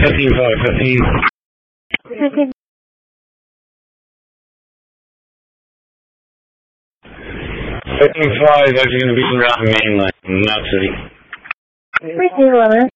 15. 15-5 is actually going to be around the main line, not city. 311.